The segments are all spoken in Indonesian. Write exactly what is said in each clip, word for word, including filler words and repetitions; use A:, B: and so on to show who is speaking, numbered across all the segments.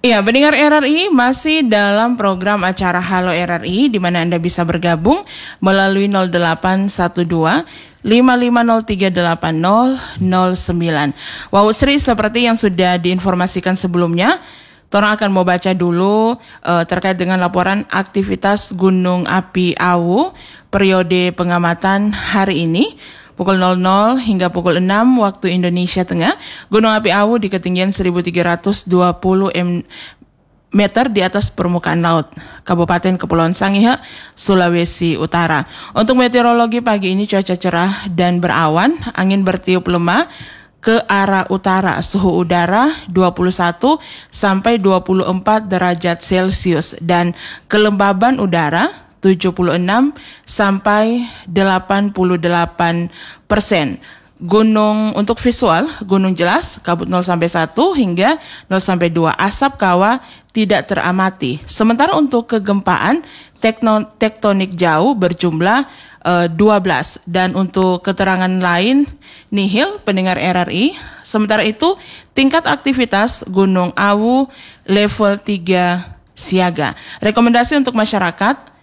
A: Iya, pendengar R R I masih dalam program acara Halo R R I, di mana Anda bisa bergabung melalui nol delapan satu dua lima lima nol tiga delapan nol nol sembilan. Wow, Sri, seperti yang sudah diinformasikan sebelumnya, Torang akan mau baca dulu uh, terkait dengan laporan aktivitas Gunung Api Awu periode pengamatan hari ini. Pukul nol nol hingga pukul enam waktu Indonesia Tengah, Gunung Api Awu di ketinggian seribu tiga ratus dua puluh meter di atas permukaan laut, Kabupaten Kepulauan Sangihe, Sulawesi Utara. Untuk meteorologi pagi ini cuaca cerah dan berawan, angin bertiup lemah ke arah utara, suhu udara dua puluh satu sampai dua puluh empat derajat Celcius dan kelembaban udara tujuh puluh enam sampai delapan puluh delapan persen. Gunung untuk visual, gunung jelas, kabut nol sampai satu hingga nol sampai dua, asap kawah tidak teramati. Sementara untuk kegempaan, tekno, tektonik jauh berjumlah uh, dua belas. Dan untuk keterangan lain, nihil pendengar R R I. Sementara itu, tingkat aktivitas Gunung Awu level tiga siaga. Rekomendasi untuk masyarakat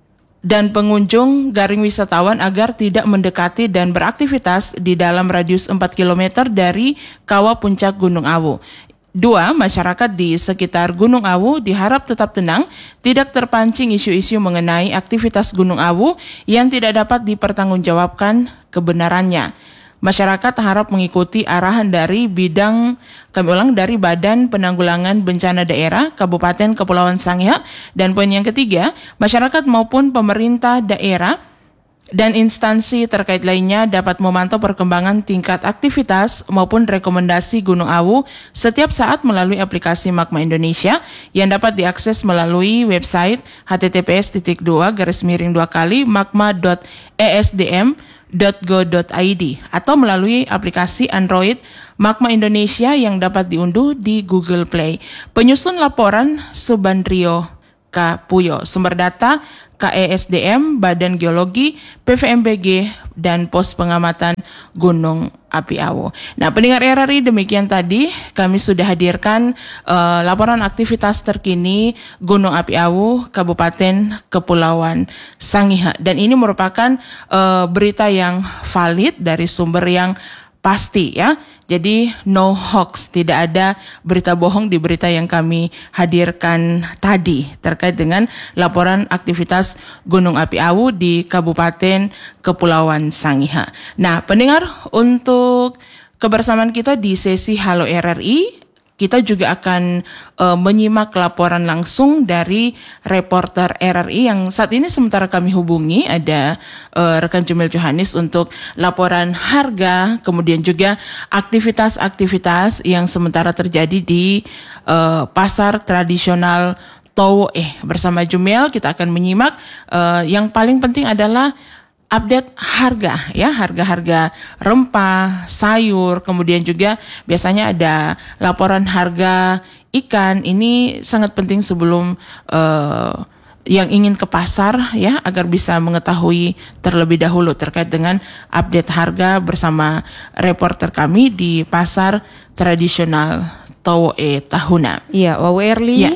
A: dan pengunjung garing wisatawan agar tidak mendekati dan beraktivitas di dalam radius empat kilometer dari kawah puncak Gunung Awu. Dua, masyarakat di sekitar Gunung Awu diharap tetap tenang, tidak terpancing isu-isu mengenai aktivitas Gunung Awu yang tidak dapat dipertanggungjawabkan kebenarannya. Masyarakat harap mengikuti arahan dari bidang, kami ulang, dari Badan Penanggulangan Bencana Daerah Kabupaten Kepulauan Sangihe. Dan poin yang ketiga, masyarakat maupun pemerintah daerah dan instansi terkait lainnya dapat memantau perkembangan tingkat aktivitas maupun rekomendasi Gunung Awu setiap saat melalui aplikasi Magma Indonesia yang dapat diakses melalui website h t t p s titik dua garis miring dua kali magma dot e s d m dot go dot i d atau melalui aplikasi Android Magma Indonesia yang dapat diunduh di Google Play. Penyusun laporan Subandrio Kapuyo, sumber data K E S D M, Badan Geologi, P V M B G, dan Pos Pengamatan Gunung Api Awu. Nah, pendengar R R I, demikian tadi kami sudah hadirkan uh, laporan aktivitas terkini Gunung Api Awu, Kabupaten Kepulauan Sangihe. Dan ini merupakan uh, berita yang valid dari sumber yang pasti ya. Jadi no hoax, tidak ada berita bohong di berita yang kami hadirkan tadi terkait dengan laporan aktivitas Gunung Api Awu di Kabupaten Kepulauan Sangihe. Nah, pendengar, untuk kebersamaan kita di sesi Halo R R I, kita juga akan uh, menyimak laporan langsung dari reporter R R I yang saat ini sementara kami hubungi ada uh, rekan Jumel Johannes untuk laporan harga, kemudian juga aktivitas-aktivitas yang sementara terjadi di uh, pasar tradisional Towo. Eh, bersama Jumel kita akan menyimak uh, yang paling penting adalah update harga ya, harga-harga rempah, sayur, kemudian juga biasanya ada laporan harga ikan. Ini sangat penting sebelum uh, yang ingin ke pasar ya, agar bisa mengetahui terlebih dahulu terkait dengan update harga bersama reporter kami di pasar tradisional Towo E Tahuna.
B: Iya, Wawu Erli. Ya.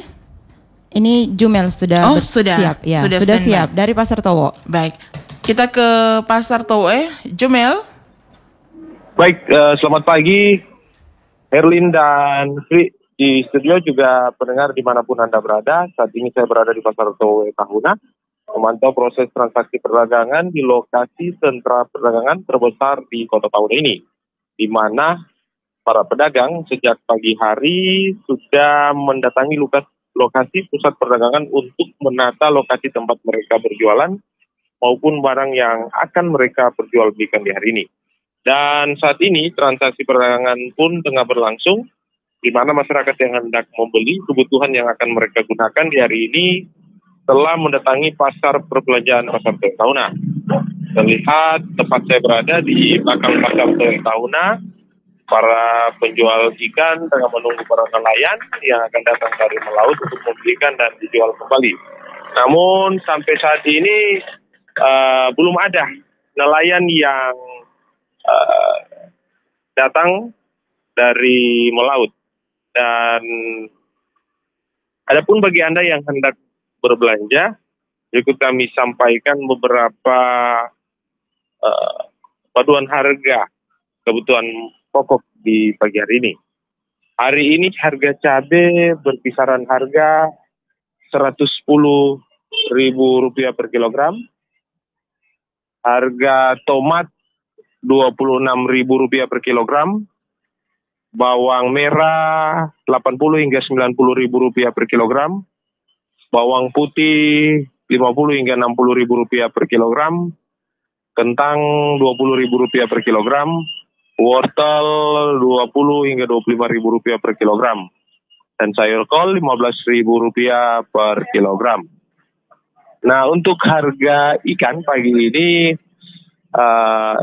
B: Ini Jumel sudah
A: oh, sudah
B: siap ya,
A: sudah,
B: sudah siap dari pasar Towo.
A: Baik. Kita ke pasar Towo, eh, Jumel.
C: Baik, uh, selamat pagi, Herlin dan Sri di studio, juga pendengar dimanapun Anda berada. Saat ini saya berada di pasar Towo Tahuna, memantau proses transaksi perdagangan di lokasi sentra perdagangan terbesar di kota Tahuna ini, di mana para pedagang sejak pagi hari sudah mendatangi lokasi, lokasi pusat perdagangan untuk menata lokasi tempat mereka berjualan maupun barang yang akan mereka perjualbelikan di hari ini. Dan saat ini transaksi perdagangan pun tengah berlangsung, di mana masyarakat yang hendak membeli kebutuhan yang akan mereka gunakan di hari ini telah mendatangi pasar perbelanjaan pasar Tahuna. Terlihat tempat saya berada di belakang pasar Tahuna, para penjual ikan tengah menunggu para nelayan yang akan datang dari melaut untuk membelikan dan dijual kembali. Namun sampai saat ini Uh, belum ada nelayan yang uh, datang dari melaut, dan Adapun bagi Anda yang hendak berbelanja, berikut kami sampaikan beberapa uh, paduan harga kebutuhan pokok di pagi hari ini. Hari ini harga cabai berkisaran harga seratus sepuluh ribu rupiah per kilogram. Harga tomat dua puluh enam ribu rupiah per kilogram. Bawang merah delapan puluh hingga sembilan puluh ribu rupiah per kilogram. Bawang putih lima puluh hingga enam puluh ribu rupiah per kilogram. Kentang dua puluh ribu rupiah per kilogram. Wortel dua puluh hingga dua puluh lima ribu rupiah per kilogram. Dan sayur kol lima belas ribu rupiah per kilogram. Nah, untuk harga ikan pagi ini uh,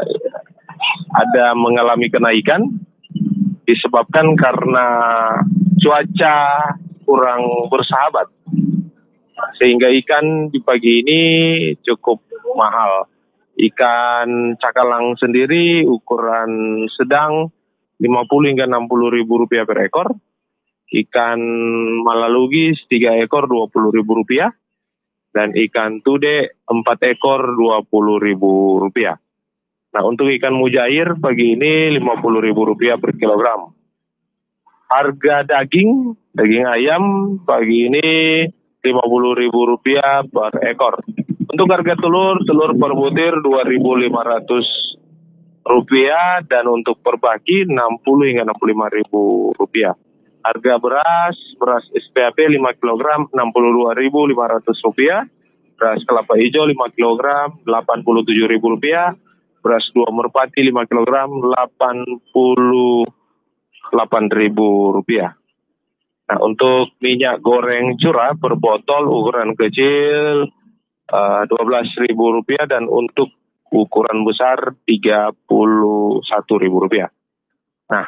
C: ada mengalami kenaikan disebabkan karena cuaca kurang bersahabat. Sehingga ikan di pagi ini cukup mahal. Ikan cakalang sendiri ukuran sedang lima puluh hingga enam puluh ribu rupiah per ekor. Ikan malalugis tiga ekor dua puluh ribu rupiah. Dan ikan tude empat ekor dua puluh ribu rupiah. Nah, untuk ikan mujair pagi ini lima puluh ribu rupiah per kilogram. Harga daging, daging ayam pagi ini lima puluh ribu rupiah per ekor. Untuk harga telur, telur per butir dua ribu lima ratus rupiah dan untuk per baki enam puluh hingga enam puluh lima ribu rupiah. Harga beras, beras S P A P lima kilogram enam puluh dua ribu lima ratus rupiah. Beras kelapa hijau lima kilogram delapan puluh tujuh ribu rupiah. Beras dua merpati lima kilogram delapan puluh delapan ribu rupiah. Nah, untuk minyak goreng curah per botol ukuran kecil uh, dua belas ribu rupiah dan untuk ukuran besar tiga puluh satu ribu rupiah. Nah,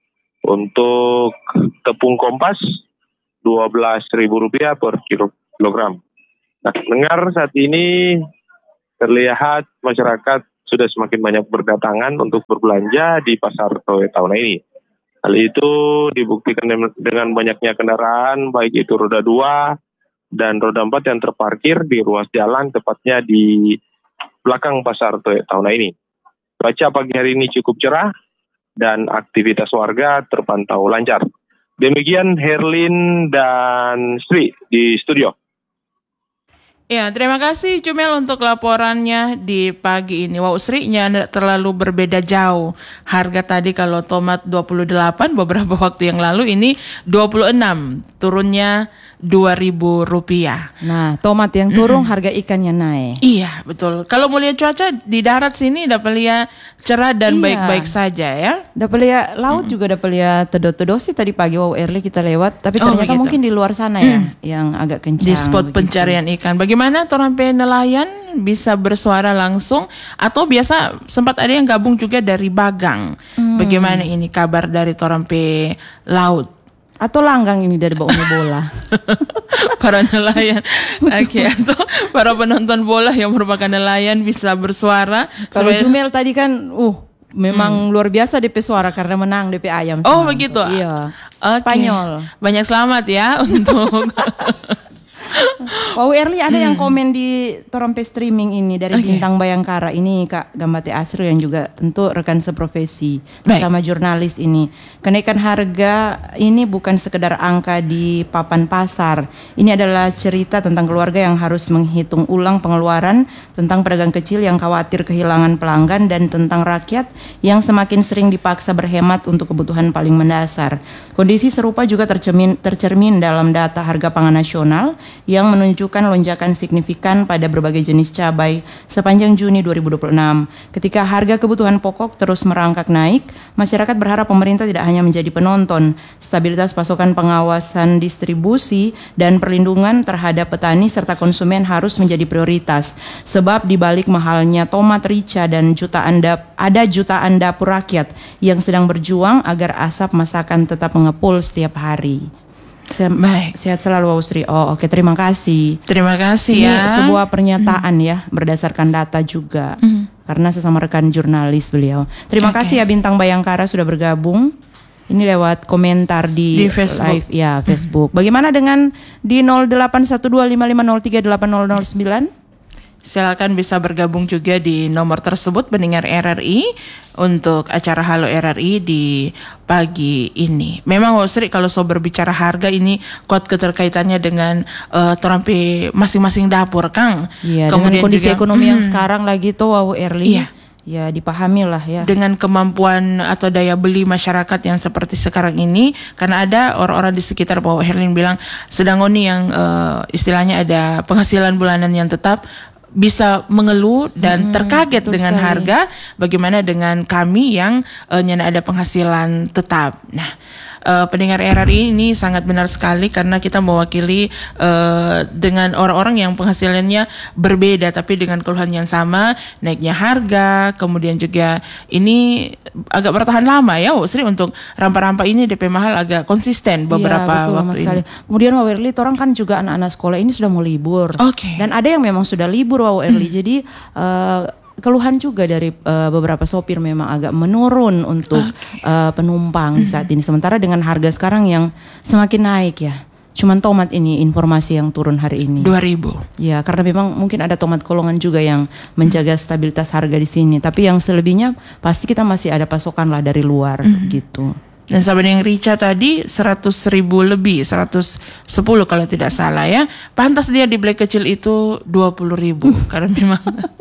C: untuk tepung kompas dua belas ribu rupiah per kilogram. Nah, dengar saat ini terlihat masyarakat sudah semakin banyak berdatangan untuk berbelanja di pasar Towe Tahuna ini. Hal itu dibuktikan dengan banyaknya kendaraan, baik itu roda dua dan roda empat yang terparkir di ruas jalan, tepatnya di belakang pasar Towe Tahuna ini. Cuaca pagi hari ini cukup cerah dan aktivitas warga terpantau lancar. Demikian Herlin dan Sri di studio.
A: Ya, terima kasih Jumel untuk laporannya di pagi ini. Wow, Sri-nya tidak terlalu berbeda jauh. Harga tadi kalau tomat dua puluh delapan beberapa waktu yang lalu, ini dua puluh enam, turunnya dua ribu rupiah.
B: Nah, tomat yang turun,
A: Mm-mm.
B: harga ikannya naik.
A: Iya, betul. Kalau mau lihat cuaca di darat sini dapat lihat cerah dan
B: Iya.
A: baik-baik saja ya.
B: Dapat lihat laut mm. juga dapat lihat tedot-tedot sih tadi pagi wow early kita lewat, tapi
A: Oh,
B: ternyata
A: begitu.
B: mungkin di luar sana ya mm. yang agak kencang.
A: Di spot
B: begitu.
A: pencarian ikan. Bagaimana Torampe nelayan bisa bersuara langsung atau biasa sempat ada yang gabung juga dari Bagang. Hmm. Bagaimana ini kabar dari Torampe laut?
B: Atau langgang ini dari baunya bola.
A: Para nelayan. Oke, okay, atau para penonton bola yang merupakan nelayan bisa bersuara.
B: Kalau
A: supaya...
B: Jumel tadi kan uh memang hmm. luar biasa D P suara karena menang D P ayam.
A: Oh,
B: semalam.
A: begitu.
B: Iya.
A: Okay.
B: Spanyol.
A: Banyak selamat ya untuk
B: Wow Erli ada hmm. yang komen di Torampe streaming ini dari
A: okay.
B: Bintang Bayangkara ini Kak Gambate Asri yang juga tentu rekan seprofesi sama jurnalis ini. Kenaikan harga ini bukan sekedar angka di papan pasar. Ini adalah cerita tentang keluarga yang harus menghitung ulang pengeluaran, tentang pedagang kecil yang khawatir kehilangan pelanggan, dan tentang rakyat yang semakin sering dipaksa berhemat untuk kebutuhan paling mendasar. Kondisi serupa juga tercermin, tercermin dalam data harga pangan nasional yang menunjukkan lonjakan signifikan pada berbagai jenis cabai sepanjang Juni dua ribu dua puluh enam. Ketika harga kebutuhan pokok terus merangkak naik, masyarakat berharap pemerintah tidak hanya menjadi penonton. Stabilitas pasokan, pengawasan distribusi, dan perlindungan terhadap petani serta konsumen harus menjadi prioritas. Sebab di balik mahalnya tomat rica dan jutaan dap, ada jutaan dapur rakyat yang sedang berjuang agar asap masakan tetap mengepul setiap hari.
A: Baik.
B: Sehat selalu Sri. Oh oke okay. Terima kasih.
A: Terima kasih
B: Ini
A: ya.
B: sebuah pernyataan mm. ya berdasarkan data juga mm. karena sesama rekan jurnalis beliau. Terima okay. kasih ya Bintang Bayangkara sudah bergabung. Ini lewat komentar di,
A: Di Facebook.
B: live ya Facebook. Bagaimana dengan di nol delapan satu dua lima lima nol tiga delapan nol nol sembilan?
A: Silakan bisa bergabung juga di nomor tersebut pendengar R R I untuk acara Halo R R I di pagi ini. Memang Wak Sri kalau so berbicara harga ini kuat keterkaitannya dengan uh, torampi masing-masing dapur Kang.
B: Iya, dengan kondisi
A: juga,
B: ekonomi
A: hmm,
B: yang sekarang lagi tuh Wawu Erli.
A: Iya.
B: Ya dipahami lah ya.
A: Dengan kemampuan atau daya beli masyarakat yang seperti sekarang ini, karena ada orang-orang di sekitar Pak Herlin bilang sedang oni yang uh, istilahnya ada penghasilan bulanan yang tetap bisa mengeluh dan hmm, terkaget dengan sekali. Harga. Bagaimana dengan kami yang uh, nyana ada penghasilan tetap. Nah, uh, pendengar R R I ini sangat benar sekali karena kita mewakili uh, dengan orang-orang yang penghasilannya berbeda tapi dengan keluhan yang sama, naiknya harga, kemudian juga ini agak bertahan lama ya Wak Sri untuk rampa-rampa ini D P mahal agak konsisten beberapa
B: ya, betul,
A: waktu ini.
B: Sekali. Kemudian Wak Erli, orang kan juga anak-anak sekolah ini sudah mau libur.
A: Okay. Dan
B: ada yang memang sudah libur Wak Erli. Hmm. Jadi uh, keluhan juga dari uh, beberapa sopir memang agak menurun untuk okay. uh, penumpang hmm. saat ini. Sementara dengan harga sekarang yang semakin naik ya. Cuman tomat ini informasi yang turun hari ini.
A: dua ribu.
B: Ya, karena memang mungkin ada tomat kolongan juga yang menjaga stabilitas harga di sini. Tapi yang selebihnya pasti kita masih ada pasokan lah dari luar hmm. gitu.
A: Dan sahabat yang rica tadi seratus ribu lebih, seratus sepuluh kalau tidak salah ya. Pantas dia di black kecil itu dua puluh ribu karena memang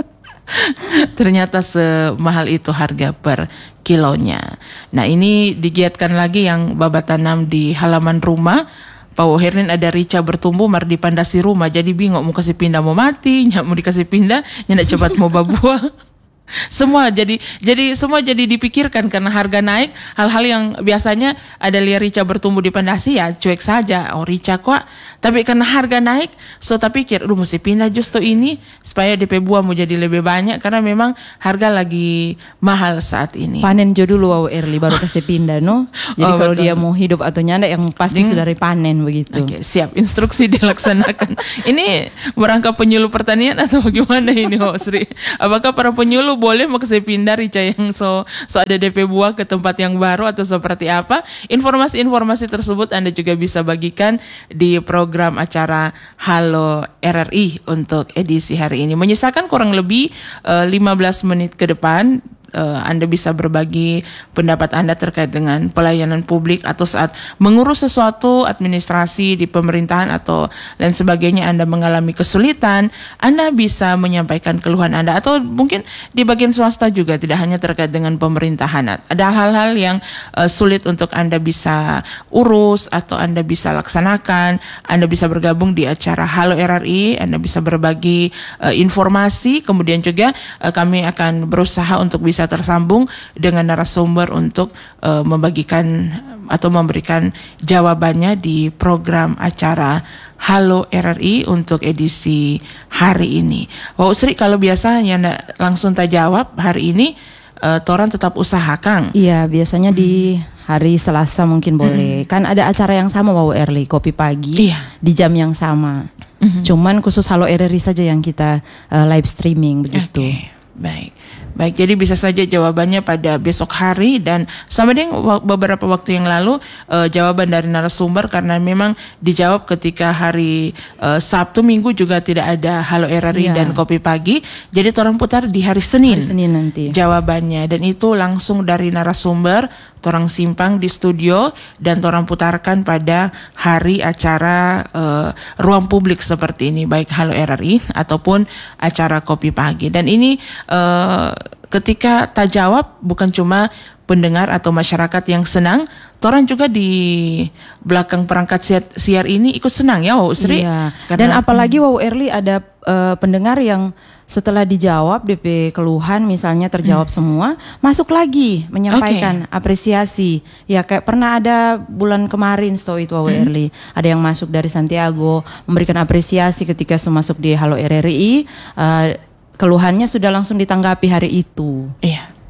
A: ternyata semahal itu harga per kilonya. Nah ini digiatkan lagi yang babat tanam di halaman rumah. Pak Herlin ada rica bertumbuh mar dipandasi rumah. Jadi bingung mau kasih pindah mau mati, mau dikasih pindah, nyak cepat mau babuah. Semua jadi jadi semua jadi dipikirkan karena harga naik. Hal-hal yang biasanya ada lihat rica bertumbuh di pandasi ya cuek saja, oh rica kok. Tapi karena harga naik, so tak pikir, aduh mesti pindah justru ini supaya D P buah mau jadi lebih banyak karena memang harga lagi mahal saat ini.
B: Panen jo dulu Wak Erli baru kasih pindah no. Jadi oh, kalau betul. Dia mau hidup atau nyanda yang pasti Ding. Sudah panen begitu.
A: Oke, siap, instruksi dilaksanakan. Ini merangkap penyuluh pertanian atau bagaimana ini Wak Sri? Apakah para penyuluh boleh mau kasih pindah rica yang so so ada D P buah ke tempat yang baru atau seperti apa? Informasi-informasi tersebut Anda juga bisa bagikan di program acara Halo R R I untuk edisi hari ini. Menyisakan kurang lebih uh, lima belas menit ke depan. Uh, Anda bisa berbagi pendapat Anda terkait dengan pelayanan publik atau saat mengurus sesuatu administrasi di pemerintahan atau lain sebagainya Anda mengalami kesulitan, Anda bisa menyampaikan keluhan Anda atau mungkin di bagian swasta juga tidak hanya terkait dengan pemerintahan. Ada hal-hal yang uh, sulit untuk Anda bisa urus atau Anda bisa laksanakan, Anda bisa bergabung di acara Halo R R I, Anda bisa berbagi uh, informasi, kemudian juga uh, kami akan berusaha untuk bisa tersambung dengan narasumber untuk uh, membagikan atau memberikan jawabannya di program acara Halo R R I untuk edisi hari ini. Wak Sri kalau biasanya langsung tak jawab hari ini uh, Toran tetap usaha Kang.
B: Iya biasanya hmm. di hari Selasa mungkin boleh. Hmm. Kan ada acara yang sama Wak Erli, kopi pagi iya. di jam yang sama. Hmm. Cuman khusus Halo R R I saja yang kita uh, live streaming begitu.
A: Okay. Baik, baik. Jadi bisa saja jawabannya pada besok hari dan sama dengan beberapa waktu yang lalu uh, jawaban dari narasumber karena memang dijawab ketika hari uh, Sabtu Minggu juga tidak ada Halo R R I yeah. dan Kopi Pagi. Jadi orang putar di hari Senin.
B: Hari Senin nanti.
A: Jawabannya dan itu langsung dari narasumber, torang simpang di studio dan torang putarkan pada hari acara uh, ruang publik seperti ini baik Halo R R I ataupun acara Kopi Pagi. Dan ini uh, ketika tak jawab bukan cuma pendengar atau masyarakat yang senang, toran juga di belakang perangkat siar, siar ini ikut senang ya Wak Sri.
B: Iya. Karena, dan apalagi Wak Erli ada uh, pendengar yang setelah dijawab D P keluhan misalnya terjawab hmm. semua, masuk lagi menyampaikan okay. apresiasi. Ya kayak pernah ada bulan kemarin so itu Wak Erli, hmm. ada yang masuk dari Santiago memberikan apresiasi ketika masuk di Halo R R I, uh, keluhannya sudah langsung ditanggapi hari itu.
A: Iya.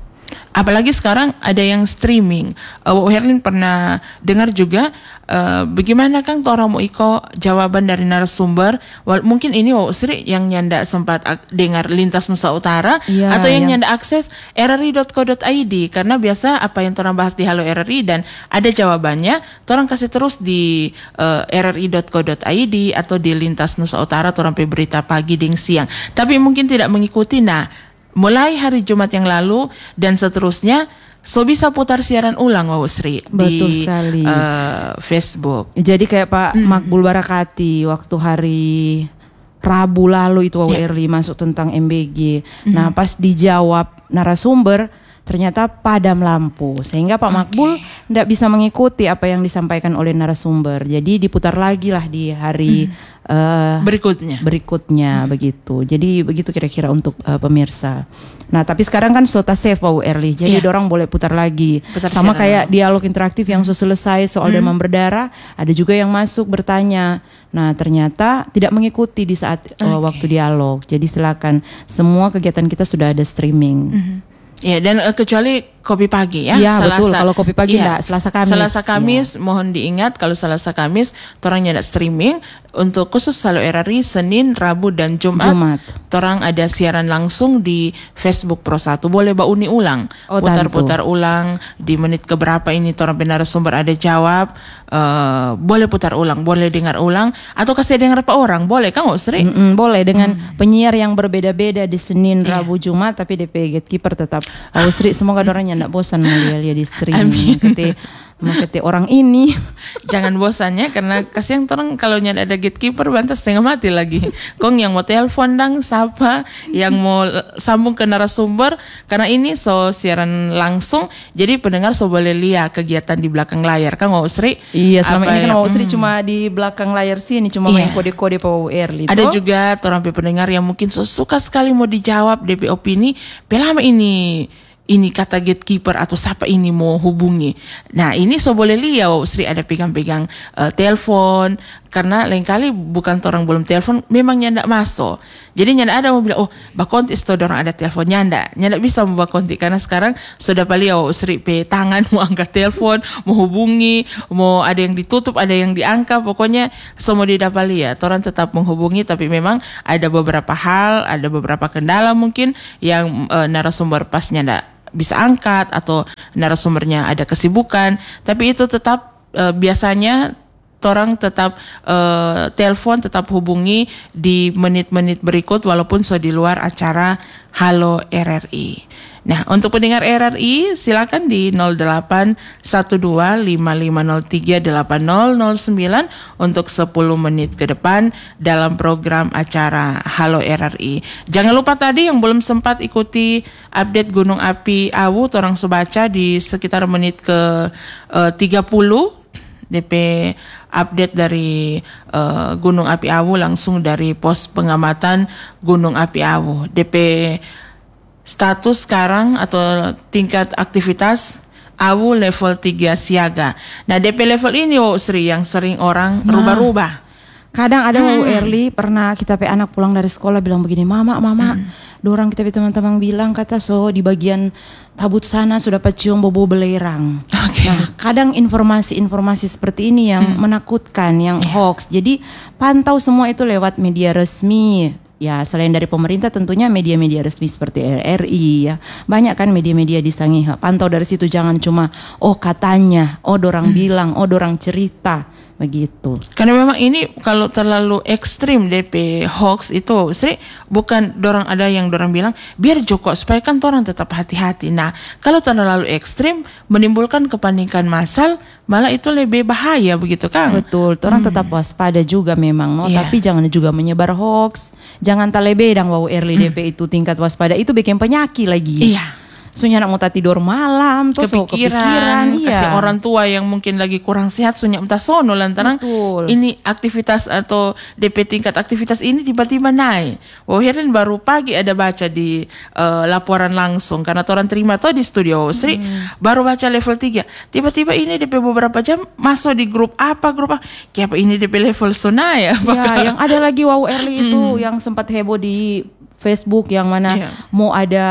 A: Apalagi sekarang ada yang streaming. Uh, Wak Herlin pernah dengar juga uh, bagaimana kan orang mau iko jawaban dari narasumber. Wal- mungkin ini Wak Sri yang nyanda sempat ak- dengar Lintas Nusa Utara
B: Ya,
A: atau yang
B: yang...
A: nyanda akses r r i dot co dot i d karena biasa apa yang orang bahas di Halo R R I dan ada jawabannya, orang kasih terus di uh, r r i dot co dot i d atau di Lintas Nusa Utara orang pe berita pagi ding siang. Tapi mungkin tidak mengikuti. Nah, mulai hari Jumat yang lalu dan seterusnya, so bisa putar siaran ulang Wak Sri
B: Betul
A: di
B: sekali.
A: Uh, Facebook.
B: Jadi kayak Pak
A: Hmm.
B: Makbul Barakati waktu hari Rabu lalu itu Wak
A: Ya.
B: Erli masuk tentang M B G. Nah pas dijawab narasumber ternyata padam lampu sehingga Pak Makbul tidak bisa mengikuti apa yang disampaikan oleh narasumber. Jadi diputar lagi lah di hari uh,
A: Berikutnya.
B: berikutnya begitu. Jadi begitu kira-kira untuk uh, pemirsa. Nah tapi sekarang kan Sota Save Pak Erli. Jadi
A: Iya.
B: dorang boleh putar lagi.
A: Putar
B: Sama
A: siaran
B: kayak dialog interaktif yang sudah selesai soal demam berdarah. Ada juga yang masuk bertanya. Nah ternyata tidak mengikuti di saat uh, waktu dialog. Jadi silakan, semua kegiatan kita sudah ada streaming.
A: Ya, dan uh, kecuali kopi pagi ya.
B: Iya, betul. Kalau kopi pagi
A: Iya.
B: enggak, Selasa Kamis.
A: Selasa Kamis mohon diingat kalau Selasa Kamis torang ada streaming untuk khusus Halo R R I Senin, Rabu dan Jumat.
B: Jumat.
A: Torang ada siaran langsung di Facebook Pro satu. Boleh ba uni ulang.
B: Oh,
A: Putar-putar ulang di menit keberapa ini torang narasumber ada jawab. Uh, boleh putar ulang, boleh dengar ulang atau kasih dengar apa orang. Boleh kan Wak Sri?
B: Mm-mm, boleh dengan penyiar yang berbeda-beda di Senin, Rabu, Jumat, tapi D P Gatekeeper tetap. Oh Sri, semoga orangnya enggak bosan melihat di streaming. Kete, kete orang ini.
A: Jangan bosannya karena kasihan orang kalau nyada ada gatekeeper bantas setengah mati lagi. Kong yang mau telepon dang siapa yang mau sambung ke narasumber karena ini so siaran langsung jadi pendengar so boleh lihat kegiatan di belakang layar kan Wak Sri.
B: Iya, selama
A: Apa
B: ini kan
A: ya?
B: Wak Sri
A: Hmm.
B: cuma di belakang layar sini cuma
A: Iya.
B: main kode-kode Pak Erli.
A: Ada juga orang pendengar yang mungkin so suka sekali mau dijawab D P opini. Pelama ini ini kata gatekeeper atau siapa ini mau hubungi. Nah ini so boleh lihat Wak Sri ada pegang-pegang uh, telepon karena lain kali bukan orang belum telepon memang nyanda masuk. Jadi nyanda ada mau bilang oh bakonti itu orang ada telepon nyanda nyanda bisa mau bakonti karena sekarang sudah paling Wak Sri pe tangan mau angkat telepon mau hubungi mau ada yang ditutup ada yang diangkat pokoknya semua didapat lihat. Orang tetap menghubungi tapi memang ada beberapa hal ada beberapa kendala mungkin yang uh, narasumber pas nyanda bisa angkat atau narasumbernya ada kesibukan tapi itu tetap e, biasanya orang tetap e, telepon tetap hubungi di menit-menit berikut walaupun so di luar acara Halo R R I. Nah untuk pendengar R R I silakan di nol delapan satu dua lima lima nol tiga delapan nol nol sembilan untuk sepuluh menit ke depan dalam program acara Halo R R I. Jangan lupa tadi yang belum sempat ikuti update Gunung Api Awu orang sebaca di sekitar menit ke uh, tiga puluh D P update dari uh, Gunung Api Awu langsung dari pos pengamatan Gunung Api Awu. D P status sekarang atau tingkat aktivitas Awu level tiga siaga. Nah D P level ini Wak Sri yang sering orang
B: Nah.
A: rubah-rubah.
B: Kadang ada Wak Erli pernah kita pe anak pulang dari sekolah bilang begini, mama, mama, dorang kita pe teman-teman bilang kata so di bagian tabut sana sudah pecium bobo belerang.
A: Oke.
B: Nah kadang informasi-informasi seperti ini yang menakutkan, yang hoax. Jadi pantau semua itu lewat media resmi. Ya selain dari pemerintah tentunya media-media resmi seperti R R I ya. Banyak kan media-media di Sangihe. Pantau dari situ jangan cuma oh katanya, oh dorang bilang, oh dorang cerita. Begitu.
A: Karena memang ini kalau terlalu ekstrim D P hoax itu Sri bukan dorang ada yang dorang bilang biar Joko supaya kan orang tetap hati-hati. Nah kalau terlalu ekstrim menimbulkan kepanikan massal malah itu lebih bahaya begitu kan?
B: Betul, orang tetap waspada juga memang, no?
A: Iya.
B: Tapi jangan juga menyebar hoax. Jangan talebedang wow early D P itu tingkat waspada itu bikin penyakit lagi.
A: Iya.
B: Sunya nak mau tidur malam, terus so
A: Kepikiran,
B: kepikiran,
A: kasih
B: iya.
A: orang tua yang mungkin lagi kurang sehat sunya entah sono lantaran
B: Betul.
A: ini aktivitas atau D P tingkat aktivitas ini tiba-tiba naik. Wow, Herlin baru pagi ada baca di uh, laporan langsung karena orang terima tuh di studio Sri hmm. baru baca level tiga. Tiba-tiba ini D P beberapa jam masuk di grup apa grup apa? Kayak apa ini D P level zona ya?
B: Ya, yang ada lagi wow early itu yang sempat heboh di Facebook yang mana
A: Iya.
B: mau ada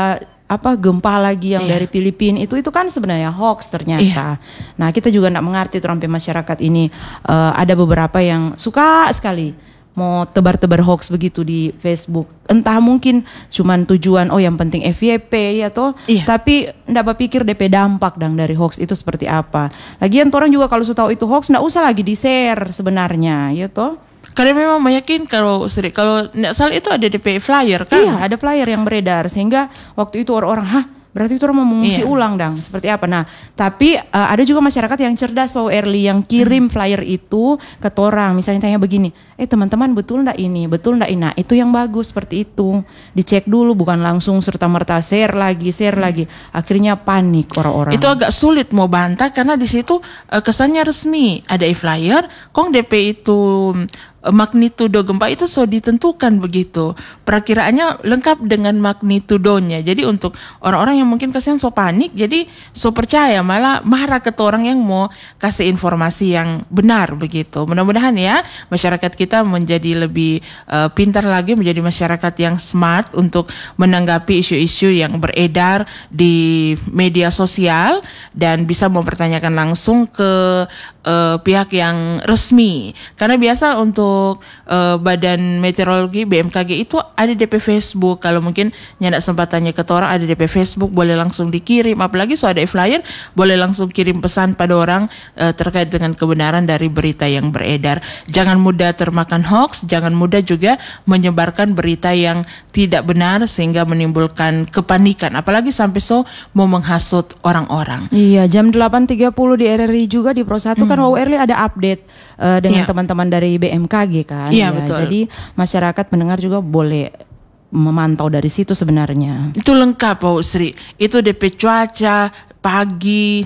B: apa gempa lagi yang
A: Iya.
B: dari Filipina itu itu kan sebenarnya hoax ternyata. Nah kita juga tidak mengerti terampi masyarakat ini uh, ada beberapa yang suka sekali mau tebar-tebar hoax begitu di Facebook. Entah mungkin cuman tujuan oh yang penting F Y P ya toh.
A: Iya.
B: Tapi ndak berpikir D P dampak dang dari hoax itu seperti apa. Lagian orang juga kalau sudah tahu itu hoax ndak usah lagi di-share sebenarnya ya toh.
A: Karena memang meyakin kalau seri kalau nggak salah itu ada D P flyer kan?
B: Iya, ada flyer yang beredar sehingga waktu itu orang-orang, hah berarti itu orang mau mengungsi
A: Iya.
B: ulang dang, seperti apa? Nah, tapi uh, ada juga masyarakat yang cerdas, wow early yang kirim flyer itu ke orang, misalnya tanya begini, eh teman-teman betul ndak ini, betul ndak ini? Nah, itu yang bagus seperti itu, dicek dulu, bukan langsung serta merta share lagi, share lagi, akhirnya panik orang-orang.
A: Itu agak sulit mau bantah karena di situ eh, kesannya resmi ada e-flyer, kong D P itu eh, magnitudo gempa itu so ditentukan begitu. Perakiraannya lengkap dengan magnitudonya. Jadi untuk orang-orang yang mungkin kasihan so panik, jadi so percaya malah marah ke orang yang mau kasih informasi yang benar begitu. Mudah-mudahan ya masyarakat kita menjadi lebih uh, pintar lagi, menjadi masyarakat yang smart untuk menanggapi isu-isu yang beredar di media sosial dan bisa mempertanyakan langsung ke uh, pihak yang resmi. Karena biasa untuk uh, Badan Meteorologi B M K G itu ada D P Facebook. Kalau mungkin nyandak sempat tanya ke orang, ada D P Facebook, boleh langsung dikirim. Apalagi so ada e-flyer, boleh langsung kirim pesan pada orang uh, terkait dengan kebenaran dari berita yang beredar. Jangan mudah termakan hoax, jangan mudah juga menyebarkan berita yang tidak benar sehingga menimbulkan kepanikan. Apalagi sampai so mau menghasut orang-orang.
B: Iya, jam delapan tiga puluh di R R I juga di Pro satu kan wow early ada update uh, dengan
A: Iya.
B: teman-teman dari B M K G kan.
A: Iya,
B: Ya,
A: betul.
B: Jadi masyarakat pendengar juga boleh memantau dari situ sebenarnya.
A: Itu lengkap Pak Sri. Itu D P cuaca, pagi,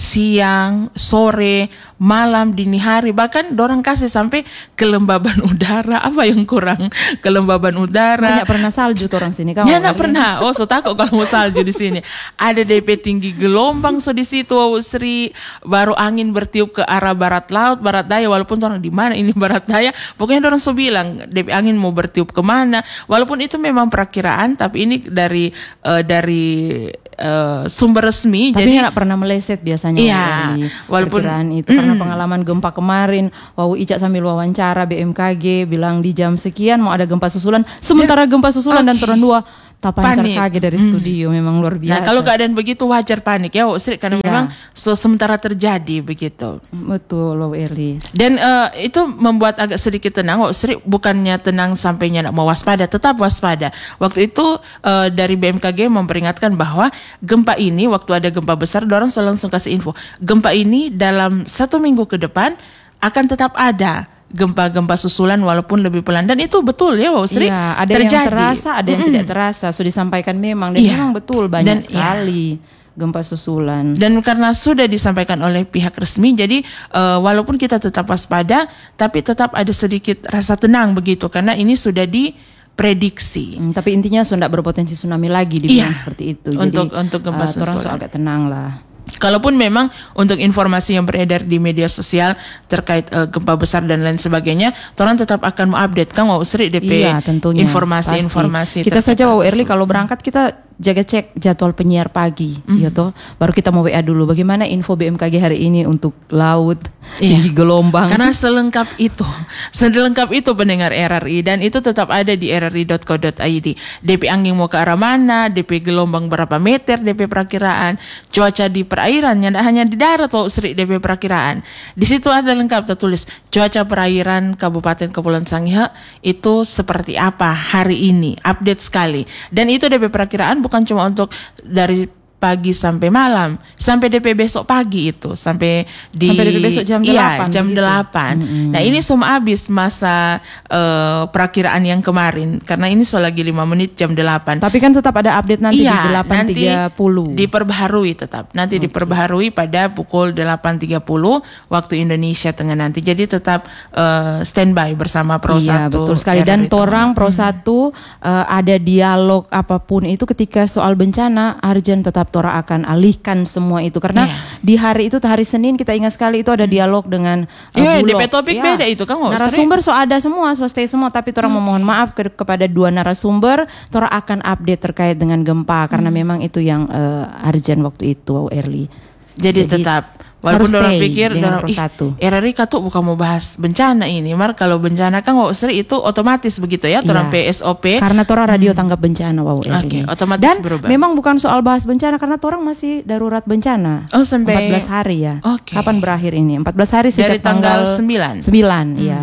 A: siang, sore, malam, dini hari, bahkan dorang kasih sampai kelembaban udara. Apa yang kurang? Kelembaban udara.
B: Banyak pernah salju tuh orang sini kan.
A: Ya nggak pernah. Oh, so takut kalau mau salju di sini. Ada D P tinggi gelombang so di situ, Wow Sri. Baru angin bertiup ke arah barat laut, barat daya. Walaupun orang di mana ini barat daya, pokoknya orang so bilang D P angin mau bertiup kemana. Walaupun itu memang perakiraan, tapi ini dari uh, dari uh, sumber resmi.
B: Tapi
A: jadi
B: nggak pernah meleset biasanya.
A: Iya,
B: Wali,
A: walaupun-
B: perkiraan itu karena pengalaman gempa kemarin, wow Ica sambil wawancara B M K G bilang di jam sekian mau ada gempa susulan, sementara gempa susulan dan
A: Oke.
B: turun dua, tak pancar
A: Panik.
B: kaget dari
A: Hmm.
B: studio, memang luar biasa.
A: Nah, kalau keadaan begitu wajar panik ya, Wak Sri, karena
B: Iya.
A: memang so, sementara terjadi begitu.
B: Betul, low early.
A: Dan eh, itu membuat agak sedikit tenang. Wak Sri bukannya tenang sampainya nak mau waspada, tetap waspada. Waktu itu eh, dari B M K G memperingatkan bahwa gempa ini, waktu ada gempa besar, dorang selalu langsung kasih info. Gempa ini dalam satu minggu ke depan akan tetap ada gempa-gempa susulan walaupun lebih pelan, dan itu betul ya Wak Sri.
B: Iya, ada
A: terjadi.
B: yang terasa, ada yang tidak terasa. Sudah disampaikan memang dan
A: Iya.
B: memang betul banyak
A: Dan, iya.
B: sekali gempa susulan.
A: Dan karena sudah disampaikan oleh pihak resmi, jadi uh, walaupun kita tetap waspada, tapi tetap ada sedikit rasa tenang begitu, karena ini sudah diprediksi.
B: Hmm, tapi intinya sudah berpotensi tsunami lagi dibilang
A: Iya,
B: seperti itu.
A: untuk-
B: Jadi
A: untuk gempa
B: uh, orang so
A: susulan.
B: agak tenang lah.
A: Kalaupun memang untuk informasi yang beredar di media sosial terkait uh, gempa besar dan lain sebagainya, orang tetap akan mengupdate kan Wak Sri D P
B: Iya, tentunya.
A: informasi-informasi.
B: Pasti. Kita
A: terkait
B: saja
A: hal
B: wow early
A: tersebut.
B: kalau berangkat kita jaga cek jadwal penyiar pagi, ya toh. Baru kita mau W A dulu. Bagaimana info B M K G hari ini untuk laut,
A: Iya.
B: tinggi gelombang.
A: Karena selengkap itu, selengkap itu pendengar R R I, dan itu tetap ada di r r i dot co dot i d. D P angin mau ke arah mana, D P gelombang berapa meter, D P perakiraan, cuaca di perairan, tidak hanya di darat Wak Sri, D P perakiraan. Di situ ada lengkap tertulis cuaca perairan Kabupaten Kepulauan Sangihe itu seperti apa hari ini, update sekali. Dan itu D P perakiraan bukan cuma untuk dari pagi sampai malam, sampai D P besok pagi itu, sampai di
B: Sampai D P besok jam delapan,
A: Iya, jam
B: begitu.
A: delapan. Nah, ini semua habis masa eh, perakiraan yang kemarin, karena ini so lagi lima menit jam delapan.
B: Tapi kan tetap ada update nanti
A: Iya,
B: di delapan
A: nanti
B: tiga puluh.
A: diperbaharui tetap. Nanti diperbaharui pada pukul delapan tiga puluh waktu Indonesia Tengah nanti. Jadi tetap eh, standby bersama Pro
B: Iya,
A: satu.
B: betul sekali.
A: R R I
B: Dan
A: Tengah.
B: torang Pro satu uh, ada dialog apapun itu ketika soal bencana, Arjen tetap Tora akan alihkan semua itu karena
A: Iya.
B: di hari itu hari Senin kita ingat sekali itu ada dialog dengan uh,
A: Iya,
B: Bulog.
A: D P topik
B: Ya.
A: beda itu kan nggak
B: Narasumber so ada semua, so stay semua, tapi Tora
A: Hmm.
B: memohon maaf ke- kepada dua narasumber. Tora akan update terkait dengan gempa karena
A: Hmm.
B: memang itu yang uh, urgent waktu itu, Erli.
A: Jadi,
B: Jadi,
A: tetap walaupun
B: harus
A: orang
B: stay
A: pikir
B: dengan
A: orang,
B: Pro satu.
A: ih, R R I tuh bukan mau bahas bencana ini, mar kalau bencana kan wow, seri itu otomatis begitu ya, orang P
B: Iya.
A: S O P.
B: Karena Tora radio tanggap bencana, wow, Erli.
A: Oke, otomatis
B: Dan
A: berubah.
B: memang bukan soal bahas bencana karena Torang masih darurat bencana.
A: Oh, sampai
B: empat belas hari ya.
A: Oke.
B: Kapan berakhir ini? empat belas hari
A: Dari
B: sejak
A: tanggal
B: tanggal
A: sembilan.
B: sembilan, iya.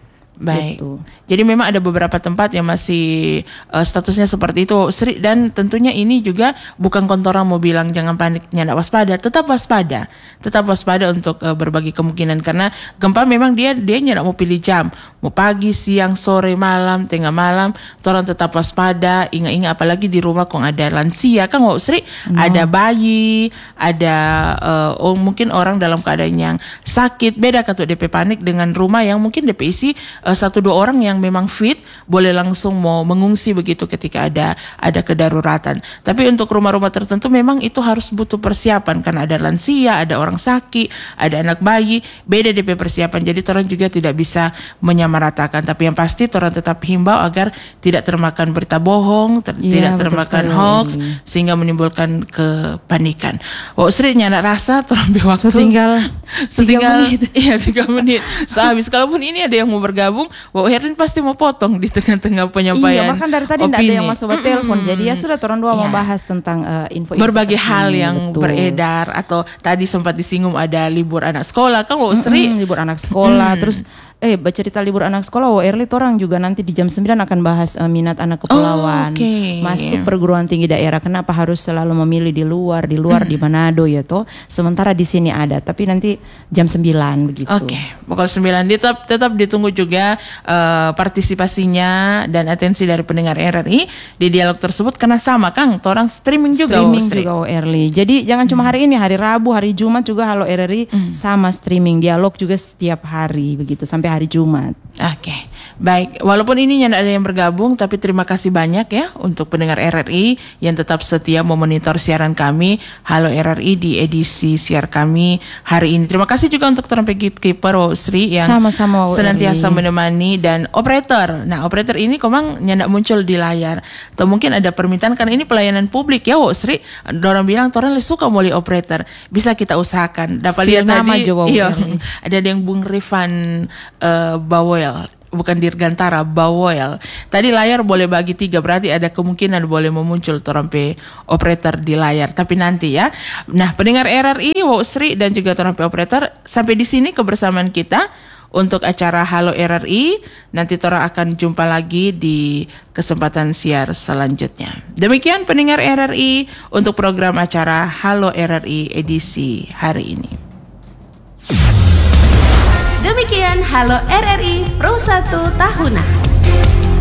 A: Baik.
B: Gitu.
A: Jadi memang ada beberapa tempat yang masih uh, statusnya seperti itu, Sri, dan tentunya ini juga bukan kontora mau bilang jangan panik, nggak waspada, tetap waspada, tetap waspada untuk uh, berbagai kemungkinan karena gempa memang dia dia nggak mau pilih jam, mau pagi, siang, sore, malam, tengah malam, orang tetap waspada, ingat-ingat apalagi di rumah kok ada lansia kan, nggak Sri,
B: No.
A: ada bayi, ada uh, oh, mungkin orang dalam keadaan yang sakit, beda kan tuh D P panik dengan rumah yang mungkin D P isi uh, satu dua orang yang memang fit boleh langsung mau mengungsi begitu ketika ada ada kedaruratan. Tapi untuk rumah-rumah tertentu memang itu harus butuh persiapan karena ada lansia, ada orang sakit, ada anak bayi, beda D P persiapan. Jadi orang juga tidak bisa menyamaratakan. Tapi yang pasti orang tetap himbau agar tidak termakan berita bohong, ter-
B: Iya,
A: tidak
B: betul
A: termakan
B: sekali,
A: hoax
B: Eli.
A: sehingga menimbulkan kepanikan. Oh, Sri nyana rasa orang waktu
B: So tinggal
A: setinggal
B: tiga menit.
A: iya tiga menit. Sehabis kalaupun ini ada yang mau bergabung, Wow Herlin pasti mau potong di tengah-tengah penyampaian.
B: Iya, makan dari tadi tidak ada yang masuk telepon. Jadi ya sudah orang dua
A: Iya.
B: membahas tentang uh, info
A: berbagai hal
B: terkini,
A: yang
B: betul.
A: beredar atau tadi sempat disinggung ada libur anak sekolah kan Wow Sri.
B: Mm-mm, libur anak sekolah. Terus eh bercerita libur anak sekolah, oh Erli orang juga nanti di jam sembilan akan bahas uh, minat anak kepulauan.
A: Oh, oke.
B: Masuk perguruan tinggi daerah. Kenapa harus selalu memilih di luar, di luar di Manado ya toh. Sementara di sini ada, tapi nanti jam sembilan begitu.
A: Oke, pukul sembilan tetap tetap ditunggu juga uh, partisipasinya dan atensi dari pendengar R R I di dialog tersebut karena sama Kang, orang streaming juga
B: Streaming
A: Wow, Sri.
B: juga oh Erli. Jadi jangan cuma hari ini, hari Rabu, hari Jumat juga Halo R R I sama streaming dialog juga setiap hari begitu sampai hari Jumat.
A: Oke, baik. Walaupun ini tidak ada yang bergabung, tapi terima kasih banyak ya untuk pendengar R R I yang tetap setia memonitor siaran kami Halo R R I di edisi siar kami hari ini. Terima kasih juga untuk terang gatekeeper Wow Sri yang
B: Sama-sama, Wow
A: senantiasa
B: Erli.
A: menemani dan operator. Nah, operator ini komang nyandak muncul di layar. Atau mungkin ada permintaan karena ini pelayanan publik ya Wow Sri. Orang bilang orang lebih suka mau operator. Bisa kita usahakan. Dapat
B: Spill
A: lihat
B: nama
A: tadi.
B: aja, Wow
A: Iya,
B: Erli.
A: ada yang Bung Rifan uh, Bawel, bukan Dirgantara, Bawel. Tadi layar boleh bagi tiga, berarti ada kemungkinan boleh memuncul torampe operator di layar. Tapi nanti ya. Nah, pendengar R R I, Wow Sri dan juga torampe operator, sampai di sini kebersamaan kita untuk acara Halo R R I. Nanti Tora akan jumpa lagi di kesempatan siar selanjutnya. Demikian pendengar R R I untuk program acara Halo R R I edisi hari ini.
D: Demikian Halo R R I Pro satu Tahunan.